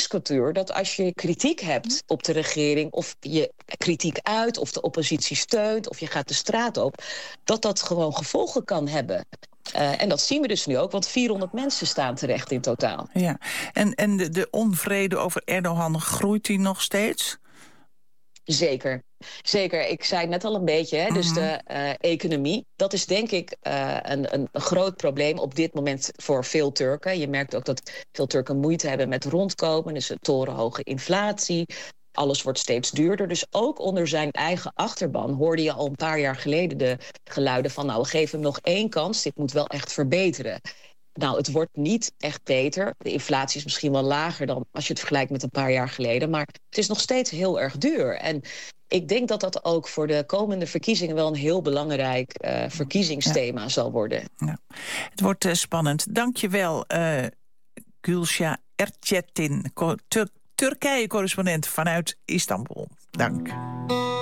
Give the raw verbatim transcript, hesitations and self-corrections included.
bestuurscultuur dat als je kritiek hebt op de regering, of je kritiek uit, of de oppositie steunt, of je gaat de straat op, dat dat gewoon gevolgen kan hebben. Uh, en dat zien we dus nu ook, want vierhonderd mensen staan terecht in totaal. Ja, en, en de, de onvrede over Erdogan, groeit die nog steeds? Zeker. Zeker, ik zei het net al een beetje, hè, dus de uh, economie. Dat is denk ik uh, een, een, een groot probleem op dit moment voor veel Turken. Je merkt ook dat veel Turken moeite hebben met rondkomen. Dus een torenhoge inflatie. Alles wordt steeds duurder. Dus ook onder zijn eigen achterban hoorde je al een paar jaar geleden de geluiden van, nou, we geven hem nog één kans. Dit moet wel echt verbeteren. Nou, het wordt niet echt beter. De inflatie is misschien wel lager dan als je het vergelijkt met een paar jaar geleden. Maar het is nog steeds heel erg duur. En ik denk dat dat ook voor de komende verkiezingen wel een heel belangrijk uh, verkiezingsthema ja. zal worden. Ja. Het wordt uh, spannend. Dank je wel, uh, Gülşah Erçetin, Tur- Turkije-correspondent vanuit Istanbul. Dank.